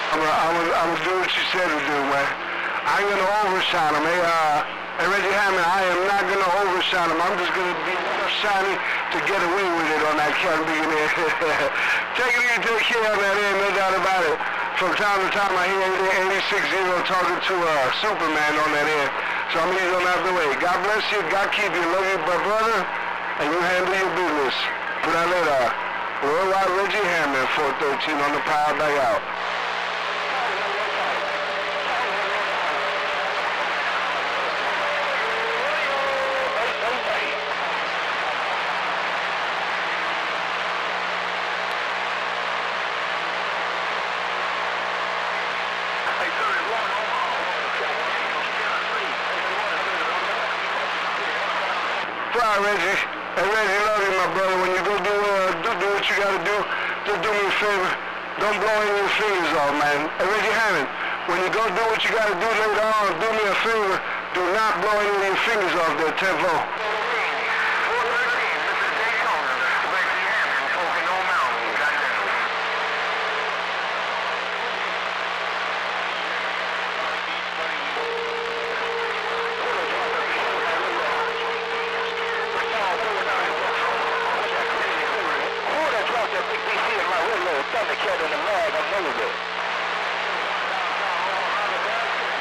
I'm gonna do what you said to do, man. I ain't gonna overshine him. Hey, Reggie Hammond, I am not gonna overshine him. I'm just gonna be shiny to get away with it on that Caribbean air. Take it easy, take care on that air, no doubt about it. From time to time, I hear 86-0 talking to Superman on that air. So I'm easy on out the way. God bless you. God keep you. Love you, my brother. And you handle your business. Put out later. Worldwide Reggie Hammond, 413 on the Power Back Out. Fly, Reggie. Hey, Reggie, love you, my brother. When you go do what you gotta do, just do me a favor. Don't blow any of your fingers off, man. Hey, Reggie Hammond, when you go do what you gotta do later on, do me a favor. Do not blow any of your fingers off there, 10-4.